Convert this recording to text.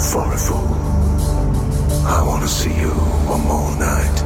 for a fool. I wanna see you one more night.